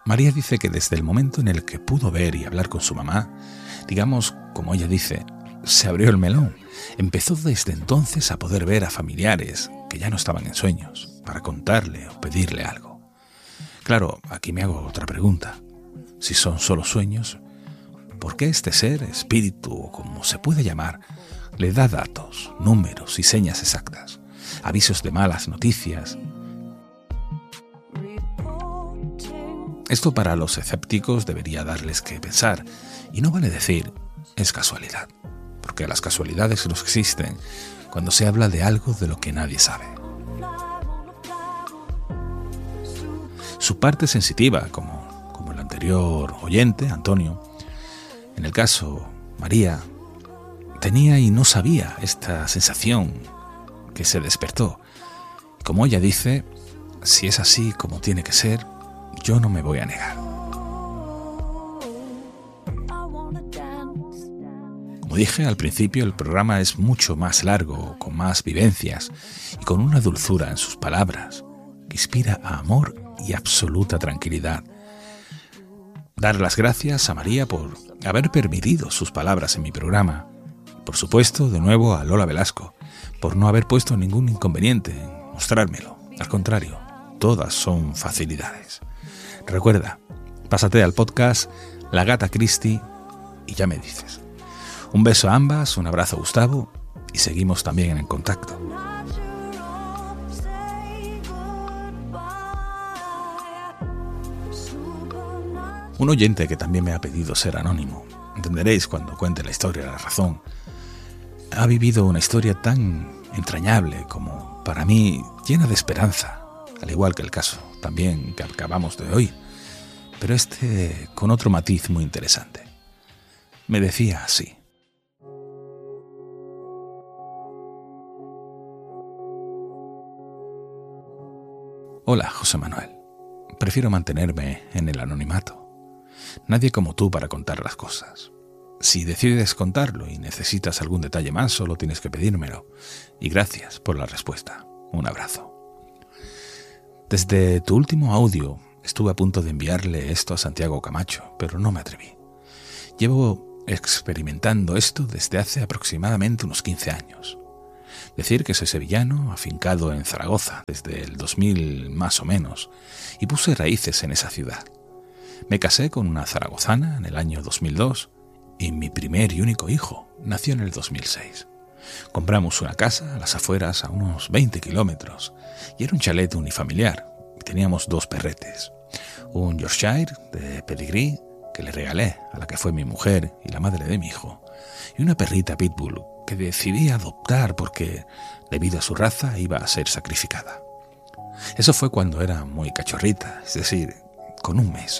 María dice que desde el momento en el que pudo ver y hablar con su mamá, digamos, como ella dice, se abrió el melón. Empezó desde entonces a poder ver a familiares que ya no estaban en sueños, para contarle o pedirle algo. Claro, aquí me hago otra pregunta. Si son solo sueños, ¿por qué este ser, espíritu o como se puede llamar, le da datos, números y señas exactas, avisos de malas noticias? Esto para los escépticos debería darles que pensar, y no vale decir es casualidad, porque las casualidades no existen cuando se habla de algo de lo que nadie sabe. Su parte sensitiva, como el anterior oyente, Antonio, en el caso María, tenía y no sabía esta sensación que se despertó. Como ella dice, si es así como tiene que ser, yo no me voy a negar. Como dije al principio, el programa es mucho más largo, con más vivencias y con una dulzura en sus palabras que inspira a amor y absoluta tranquilidad. Dar las gracias a María por haber permitido sus palabras en mi programa. Por supuesto, de nuevo a Lola Velasco, por no haber puesto ningún inconveniente en mostrármelo. Al contrario, todas son facilidades. Recuerda, pásate al podcast La Gata Christie y ya me dices. Un beso a ambas, un abrazo a Gustavo y seguimos también en contacto. Un oyente que también me ha pedido ser anónimo, entenderéis cuando cuente la historia la razón, ha vivido una historia tan entrañable como, para mí, llena de esperanza, al igual que el caso también que acabamos de oír, pero este con otro matiz muy interesante. Me decía así: Hola, José Manuel. Prefiero mantenerme en el anonimato. Nadie como tú para contar las cosas. Si decides contarlo y necesitas algún detalle más, solo tienes que pedírmelo. Y gracias por la respuesta. Un abrazo. Desde tu último audio estuve a punto de enviarle esto a Santiago Camacho, pero no me atreví. Llevo experimentando esto desde hace aproximadamente unos 15 años. Decir que soy sevillano, afincado en Zaragoza desde el 2000 más o menos, y puse raíces en esa ciudad. Me casé con una zaragozana en el año 2002 y mi primer y único hijo nació en el 2006. Compramos una casa a las afueras a unos 20 kilómetros y era un chalet unifamiliar. Teníamos 2 perretes, un Yorkshire de pedigrí que le regalé a la que fue mi mujer y la madre de mi hijo, y una perrita pitbull que decidí adoptar porque, debido a su raza, iba a ser sacrificada. Eso fue cuando era muy cachorrita, es decir, con 1 mes.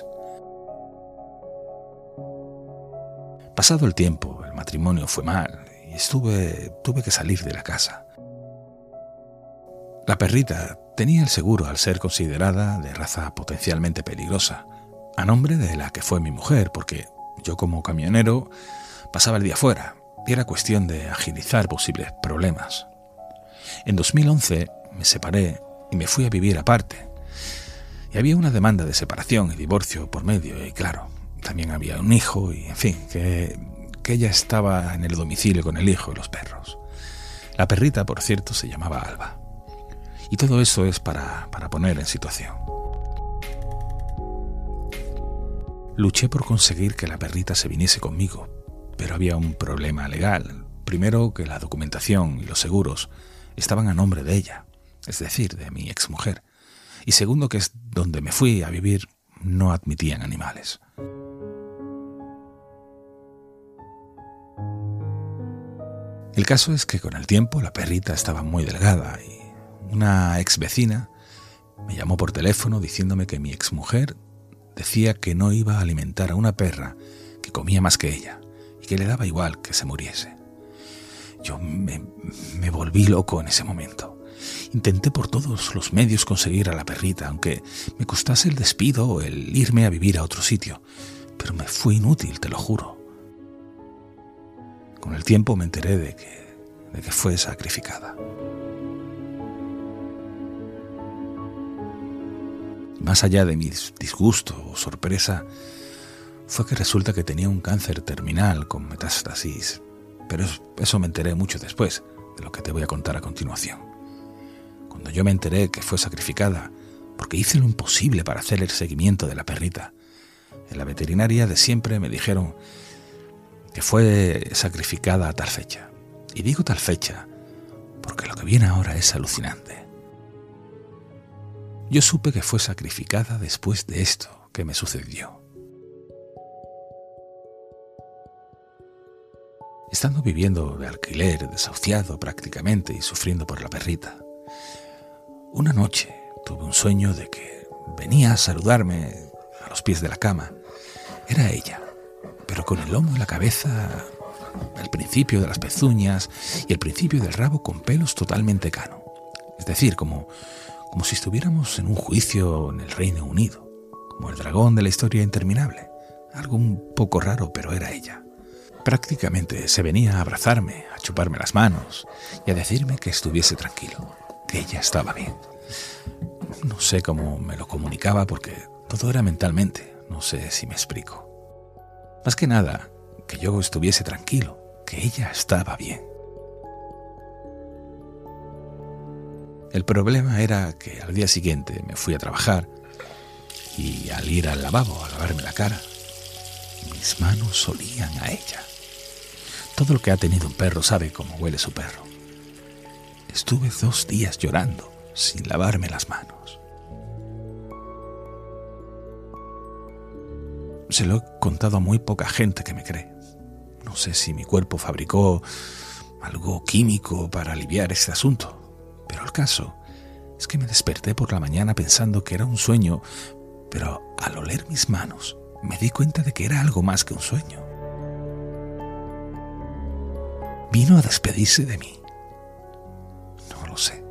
Pasado el tiempo, el matrimonio fue mal y tuve que salir de la casa. La perrita tenía el seguro al ser considerada de raza potencialmente peligrosa, a nombre de la que fue mi mujer, porque yo como camionero pasaba el día fuera y era cuestión de agilizar posibles problemas. En 2011 me separé y me fui a vivir aparte. Y había una demanda de separación y divorcio por medio y claro, también había un hijo y en fin, que ella estaba en el domicilio con el hijo y los perros. La perrita, por cierto, se llamaba Alba. Y todo eso es para poner en situación. Luché por conseguir que la perrita se viniese conmigo, pero había un problema legal. Primero, que la documentación y los seguros estaban a nombre de ella, es decir, de mi exmujer. Y segundo, que es donde me fui a vivir, no admitían animales. El caso es que con el tiempo la perrita estaba muy delgada y una ex vecina me llamó por teléfono diciéndome que mi exmujer decía que no iba a alimentar a una perra que comía más que ella y que le daba igual que se muriese. Yo me volví loco en ese momento. Intenté por todos los medios conseguir a la perrita, aunque me costase el despido o el irme a vivir a otro sitio, pero me fue inútil, te lo juro. Con el tiempo me enteré de que fue sacrificada. Más allá de mi disgusto o sorpresa, fue que resulta que tenía un cáncer terminal con metástasis, pero eso me enteré mucho después de lo que te voy a contar a continuación. Cuando yo me enteré que fue sacrificada, porque hice lo imposible para hacer el seguimiento de la perrita, en la veterinaria de siempre me dijeron que fue sacrificada a tal fecha. Y digo tal fecha porque lo que viene ahora es alucinante. Yo supe que fue sacrificada después de esto que me sucedió. Estando viviendo de alquiler, desahuciado prácticamente y sufriendo por la perrita, una noche tuve un sueño de que venía a saludarme a los pies de la cama. Era ella, pero con el lomo y la cabeza, el principio de las pezuñas y el principio del rabo con pelos totalmente cano. Es decir, como si estuviéramos en un juicio en el Reino Unido, como el dragón de la historia interminable. Algo un poco raro, pero era ella. Prácticamente se venía a abrazarme, a chuparme las manos y a decirme que estuviese tranquilo, que ella estaba bien. No sé cómo me lo comunicaba porque todo era mentalmente, no sé si me explico. Más que nada, que yo estuviese tranquilo, que ella estaba bien. El problema era que al día siguiente me fui a trabajar y al ir al lavabo a lavarme la cara, mis manos olían a ella. Todo el que ha tenido un perro sabe cómo huele su perro. Estuve 2 días llorando sin lavarme las manos. Se lo he contado a muy poca gente que me cree. No sé si mi cuerpo fabricó algo químico para aliviar este asunto, pero el caso es que me desperté por la mañana pensando que era un sueño, pero al oler mis manos me di cuenta de que era algo más que un sueño. Vino a despedirse de mí. No lo sé.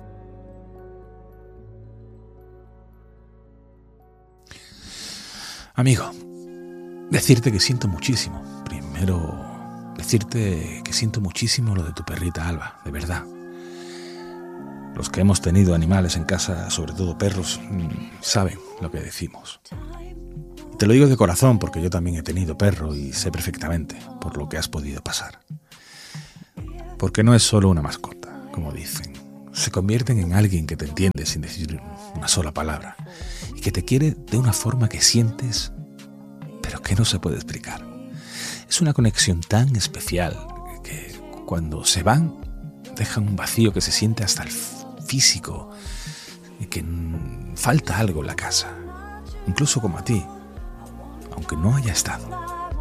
Amigo, decirte que siento muchísimo. Primero, decirte que siento muchísimo lo de tu perrita Alba, de verdad. Los que hemos tenido animales en casa, sobre todo perros, saben lo que decimos. Te lo digo de corazón porque yo también he tenido perro y sé perfectamente por lo que has podido pasar. Porque no es solo una mascota, como dicen. Se convierten en alguien que te entiende sin decir una sola palabra y que te quiere de una forma que sientes, pero que no se puede explicar. Es una conexión tan especial que cuando se van dejan un vacío que se siente hasta el físico y que falta algo en la casa, incluso como a ti, aunque no haya estado.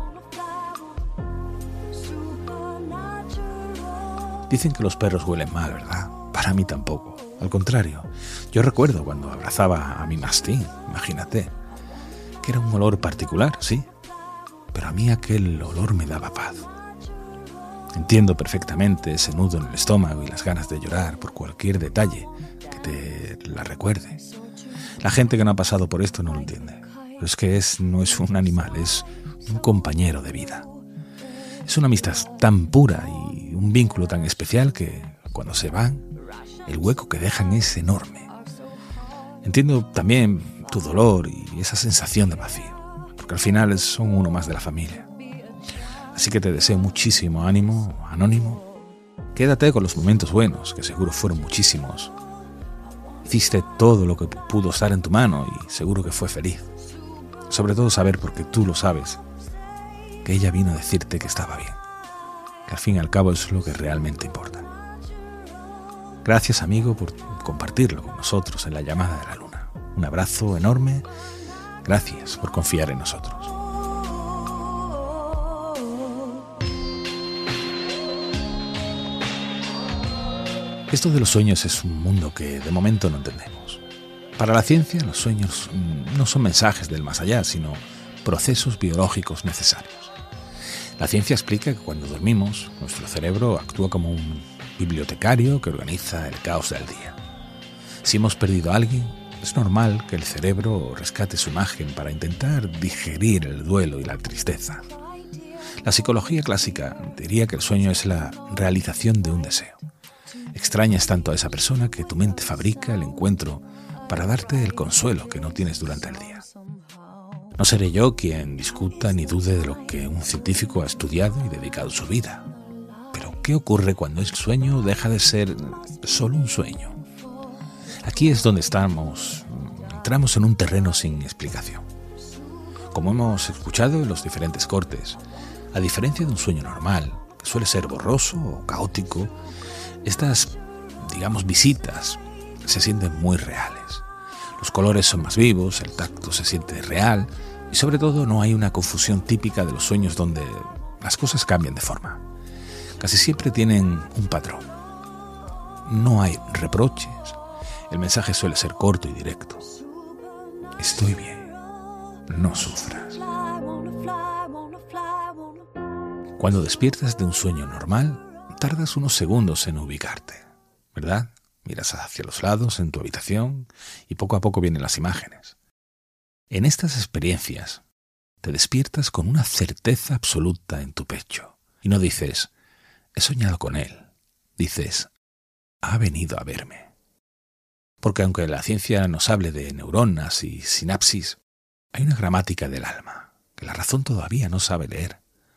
Dicen que los perros huelen mal, ¿verdad? Para mí tampoco. Al contrario, yo recuerdo cuando abrazaba a mi mastín, imagínate, que era un olor particular, sí, pero a mí aquel olor me daba paz. Entiendo perfectamente ese nudo en el estómago y las ganas de llorar por cualquier detalle que te la recuerde. La gente que no ha pasado por esto no lo entiende. Pero es que no es un animal, es un compañero de vida. Es una amistad tan pura y un vínculo tan especial que cuando se van, el hueco que dejan es enorme. Entiendo también tu dolor y esa sensación de vacío, porque al final son uno más de la familia. Así que te deseo muchísimo ánimo, Anónimo. Quédate con los momentos buenos, que seguro fueron muchísimos. Hiciste todo lo que pudo estar en tu mano y seguro que fue feliz. Sobre todo saber, porque tú lo sabes, que ella vino a decirte que estaba bien, que al fin y al cabo es lo que realmente importa. Gracias, amigo, por compartirlo con nosotros en la llamada de la luna. Un abrazo enorme. Gracias por confiar en nosotros. Esto de los sueños es un mundo que de momento no entendemos. Para la ciencia, los sueños no son mensajes del más allá, sino procesos biológicos necesarios. La ciencia explica que cuando dormimos, nuestro cerebro actúa como un bibliotecario que organiza el caos del día. Si hemos perdido a alguien, es normal que el cerebro rescate su imagen para intentar digerir el duelo y la tristeza. La psicología clásica diría que el sueño es la realización de un deseo. Extrañas tanto a esa persona que tu mente fabrica el encuentro para darte el consuelo que no tienes durante el día. No seré yo quien discuta ni dude de lo que un científico ha estudiado y dedicado su vida. Pero ¿qué ocurre cuando el sueño deja de ser solo un sueño? Aquí es donde entramos en un terreno sin explicación. Como hemos escuchado en los diferentes cortes, a diferencia de un sueño normal, que suele ser borroso o caótico, estas, visitas se sienten muy reales. Los colores son más vivos, el tacto se siente real y sobre todo no hay una confusión típica de los sueños donde las cosas cambian de forma. Casi siempre tienen un patrón. No hay reproches. El mensaje suele ser corto y directo. Estoy bien. No sufras. Cuando despiertas de un sueño normal, tardas unos segundos en ubicarte, ¿verdad? Miras hacia los lados en tu habitación y poco a poco vienen las imágenes. En estas experiencias, te despiertas con una certeza absoluta en tu pecho. Y no dices, he soñado con él. Dices, ha venido a verme. Porque aunque la ciencia nos hable de neuronas y sinapsis, hay una gramática del alma que la razón todavía no sabe leer.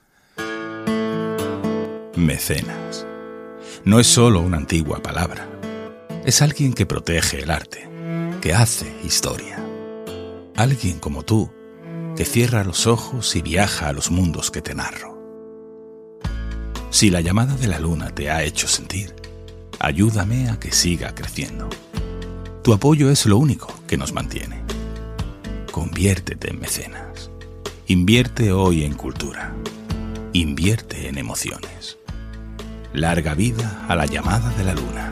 Mecenas. No es solo una antigua palabra. Es alguien que protege el arte, que hace historia. Alguien como tú, que cierra los ojos y viaja a los mundos que te narro. Si la llamada de la luna te ha hecho sentir, ayúdame a que siga creciendo. Tu apoyo es lo único que nos mantiene. Conviértete en mecenas. Invierte hoy en cultura. Invierte en emociones. Larga vida a la llamada de la luna.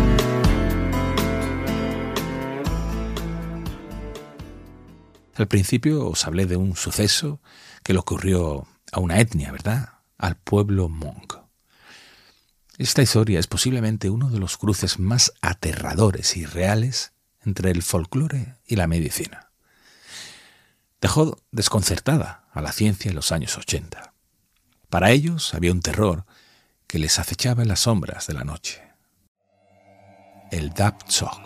Al principio os hablé de un suceso que le ocurrió a una etnia, ¿verdad? Al pueblo Hmong. Esta historia es posiblemente uno de los cruces más aterradores y reales entre el folclore y la medicina. Dejó desconcertada a la ciencia en los años 80. Para ellos había un terror que les acechaba en las sombras de la noche. El Dap Tsok.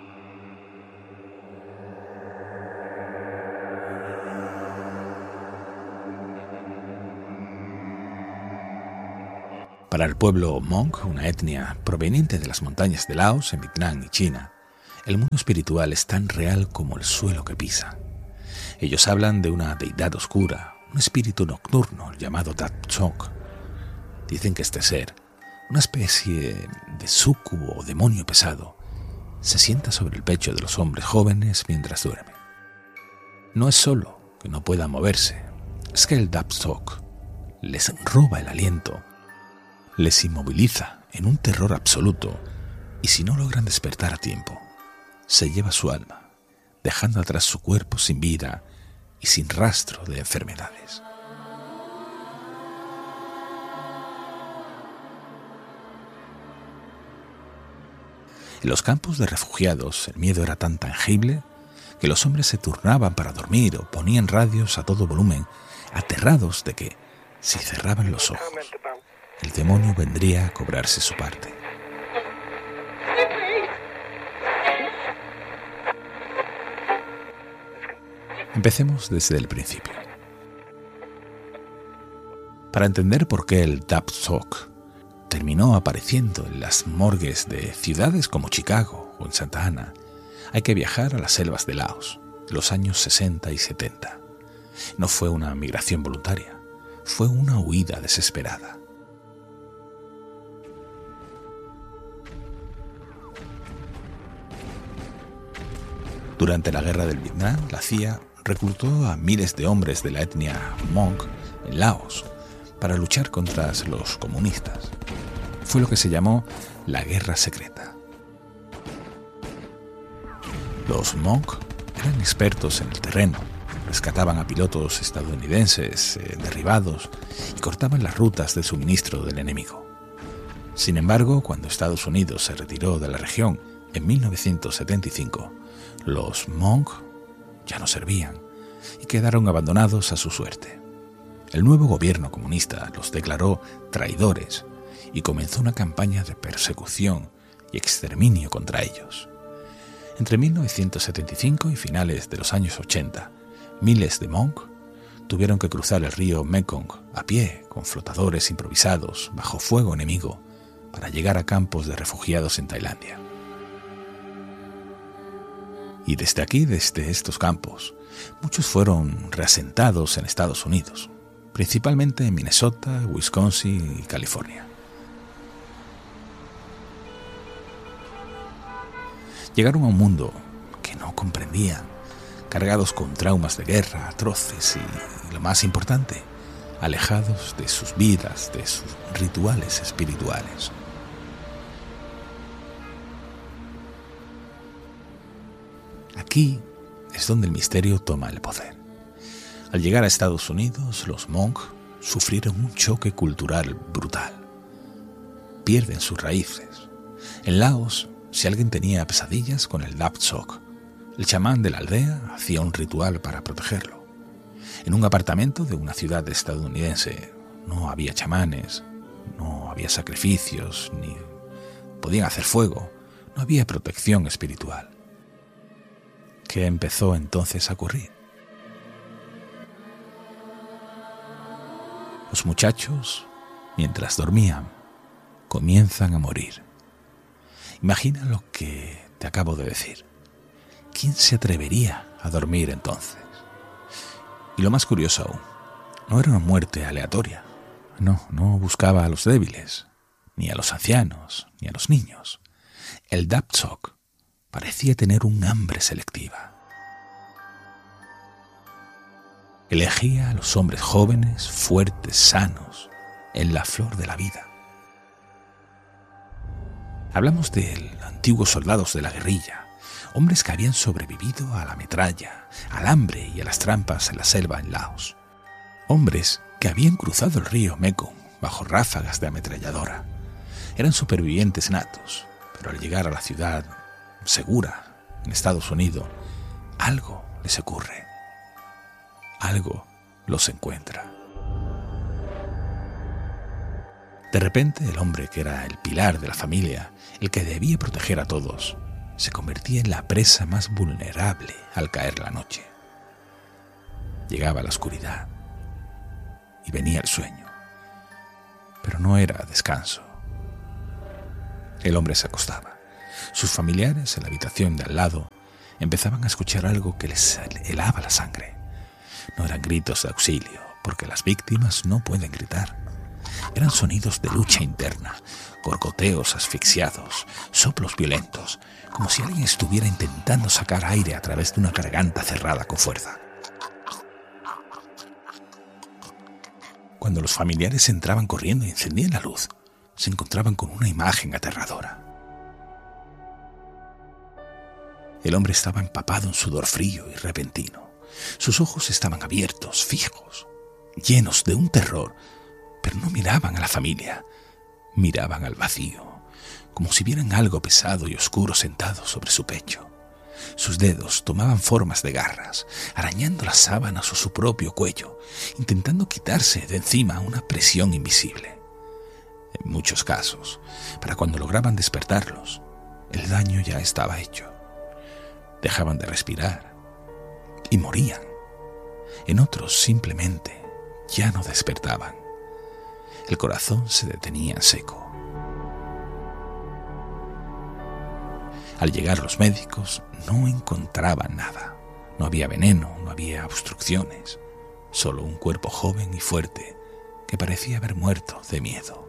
Para el pueblo Hmong, una etnia proveniente de las montañas de Laos, en Vietnam y China, el mundo espiritual es tan real como el suelo que pisa. Ellos hablan de una deidad oscura, un espíritu nocturno llamado Dap Tsok. Dicen que este ser, una especie de súcubo o demonio pesado, se sienta sobre el pecho de los hombres jóvenes mientras duermen. No es solo que no puedan moverse, es que el Dap Tsok les roba el aliento, les inmoviliza en un terror absoluto y si no logran despertar a tiempo, se lleva su alma, dejando atrás su cuerpo sin vida y sin rastro de enfermedades. En los campos de refugiados el miedo era tan tangible que los hombres se turnaban para dormir o ponían radios a todo volumen, aterrados de que, si cerraban los ojos, el demonio vendría a cobrarse su parte. Empecemos desde el principio. Para entender por qué el Dap Tsok terminó apareciendo en las morgues de ciudades como Chicago o en Santa Ana, hay que viajar a las selvas de Laos, de los años 60 y 70. No fue una migración voluntaria, fue una huida desesperada. Durante la guerra del Vietnam, la CIA reclutó a miles de hombres de la etnia Hmong en Laos para luchar contra los comunistas. Fue lo que se llamó la Guerra Secreta. Los Hmong eran expertos en el terreno, rescataban a pilotos estadounidenses derribados y cortaban las rutas de suministro del enemigo. Sin embargo, cuando Estados Unidos se retiró de la región en 1975, los Hmong ya no servían y quedaron abandonados a su suerte. El nuevo gobierno comunista los declaró traidores y comenzó una campaña de persecución y exterminio contra ellos. Entre 1975 y finales de los años 80, miles de Hmong tuvieron que cruzar el río Mekong a pie, con flotadores improvisados, bajo fuego enemigo, para llegar a campos de refugiados en Tailandia. Y desde aquí, desde estos campos, muchos fueron reasentados en Estados Unidos, principalmente en Minnesota, Wisconsin y California. Llegaron a un mundo que no comprendían, cargados con traumas de guerra atroces y, lo más importante, alejados de sus vidas, de sus rituales espirituales. Aquí es donde el misterio toma el poder. Al llegar a Estados Unidos, los Hmong sufrieron un choque cultural brutal. Pierden sus raíces. En Laos, si alguien tenía pesadillas con el Dap Sok, el chamán de la aldea hacía un ritual para protegerlo. En un apartamento de una ciudad estadounidense no había chamanes, no había sacrificios, ni podían hacer fuego, no había protección espiritual. ¿Qué empezó entonces a ocurrir? Los muchachos, mientras dormían, comienzan a morir. Imagina lo que te acabo de decir. ¿Quién se atrevería a dormir entonces? Y lo más curioso aún, no era una muerte aleatoria. No buscaba a los débiles, ni a los ancianos, ni a los niños. El Dap Sok parecía tener un hambre selectiva. Elegía a los hombres jóvenes, fuertes, sanos, en la flor de la vida. Hablamos de antiguos soldados de la guerrilla, hombres que habían sobrevivido a la metralla, al hambre y a las trampas en la selva en Laos. Hombres que habían cruzado el río Mekong bajo ráfagas de ametralladora. Eran supervivientes natos, pero al llegar a la ciudad segura, en Estados Unidos, algo les ocurre. Algo los encuentra. De repente, el hombre que era el pilar de la familia, el que debía proteger a todos, se convertía en la presa más vulnerable al caer la noche. Llegaba la oscuridad y venía el sueño, pero no era descanso. El hombre se acostaba. Sus familiares, en la habitación de al lado, empezaban a escuchar algo que les helaba la sangre. No eran gritos de auxilio, porque las víctimas no pueden gritar. Eran sonidos de lucha interna, gorgoteos asfixiados, soplos violentos, como si alguien estuviera intentando sacar aire a través de una garganta cerrada con fuerza. Cuando los familiares entraban corriendo y encendían la luz, se encontraban con una imagen aterradora. El hombre estaba empapado en sudor frío y repentino. Sus ojos estaban abiertos, fijos, llenos de un terror, pero no miraban a la familia, miraban al vacío, como si vieran algo pesado y oscuro sentado sobre su pecho. Sus dedos tomaban formas de garras, arañando las sábanas o su propio cuello, intentando quitarse de encima una presión invisible. En muchos casos, para cuando lograban despertarlos, el daño ya estaba hecho. Dejaban de respirar y morían. En otros simplemente ya no despertaban. El corazón se detenía en seco. Al llegar los médicos no encontraban nada. No había veneno, no había obstrucciones, solo un cuerpo joven y fuerte que parecía haber muerto de miedo.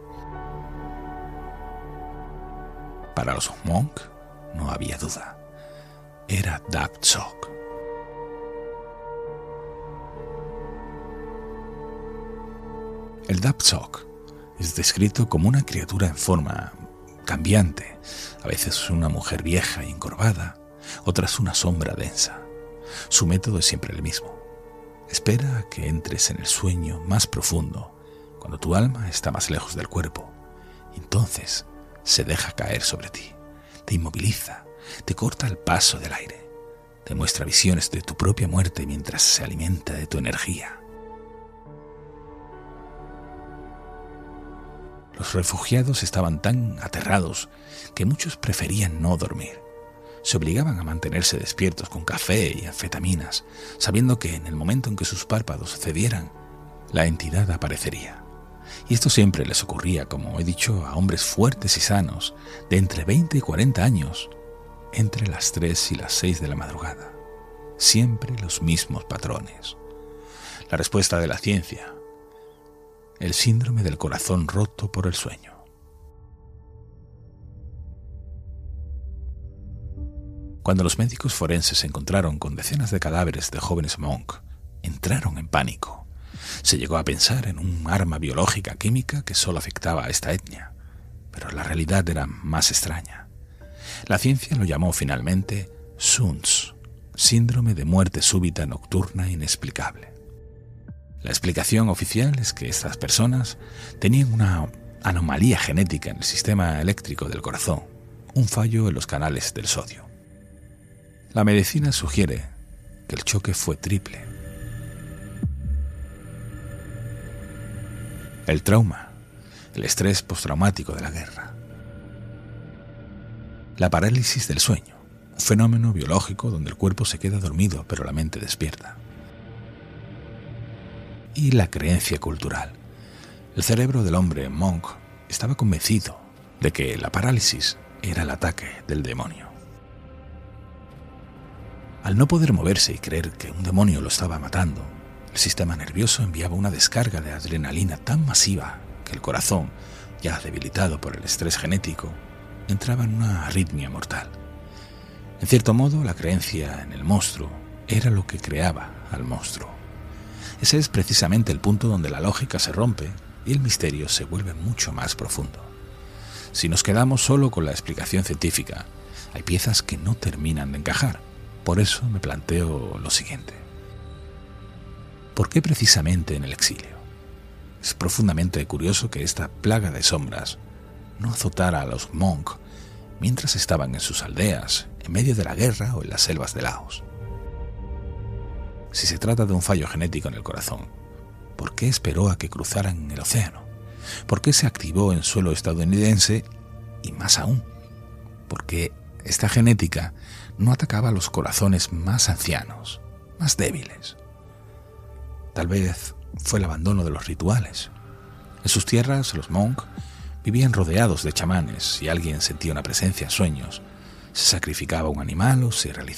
Para los Hmong no había duda. Era Dap Sok. El Dap Sok es descrito como una criatura en forma cambiante, a veces una mujer vieja y encorvada, otras una sombra densa. Su método es siempre el mismo. Espera a que entres en el sueño más profundo, cuando tu alma está más lejos del cuerpo. Entonces se deja caer sobre ti, te inmoviliza, te corta el paso del aire, te muestra visiones de tu propia muerte mientras se alimenta de tu energía. Los refugiados estaban tan aterrados que muchos preferían no dormir. Se obligaban a mantenerse despiertos con café y anfetaminas, sabiendo que en el momento en que sus párpados cedieran, la entidad aparecería. Y esto siempre les ocurría, como he dicho, a hombres fuertes y sanos, de entre 20 y 40 años, entre las 3 y las 6 de la madrugada. Siempre los mismos patrones. La respuesta de la ciencia: el síndrome del corazón roto por el sueño. Cuando los médicos forenses se encontraron con decenas de cadáveres de jóvenes monk, entraron en pánico. Se llegó a pensar en un arma biológica química que solo afectaba a esta etnia, pero la realidad era más extraña. La ciencia lo llamó finalmente SUNS, síndrome de muerte súbita nocturna inexplicable. La explicación oficial es que estas personas tenían una anomalía genética en el sistema eléctrico del corazón, un fallo en los canales del sodio. La medicina sugiere que el choque fue triple. El trauma, el estrés postraumático de la guerra. La parálisis del sueño, un fenómeno biológico donde el cuerpo se queda dormido pero la mente despierta. Y la creencia cultural. El cerebro del hombre monk estaba convencido de que la parálisis era el ataque del demonio. Al no poder moverse y creer que un demonio lo estaba matando, el sistema nervioso enviaba una descarga de adrenalina tan masiva que el corazón, ya debilitado por el estrés genético, entraba en una arritmia mortal. En cierto modo, la creencia en el monstruo era lo que creaba al monstruo. Ese es precisamente el punto donde la lógica se rompe y el misterio se vuelve mucho más profundo. Si nos quedamos solo con la explicación científica, hay piezas que no terminan de encajar. Por eso me planteo lo siguiente. ¿Por qué precisamente en el exilio? Es profundamente curioso que esta plaga de sombras no azotara a los monk mientras estaban en sus aldeas, en medio de la guerra o en las selvas de Laos. Si se trata de un fallo genético en el corazón, ¿por qué esperó a que cruzaran el océano? ¿Por qué se activó en suelo estadounidense? Y más aún, ¿por qué esta genética no atacaba a los corazones más ancianos, más débiles? Tal vez fue el abandono de los rituales. En sus tierras, los monk vivían rodeados de chamanes. Si alguien sentía una presencia en sueños, se sacrificaba un animal o se realizaba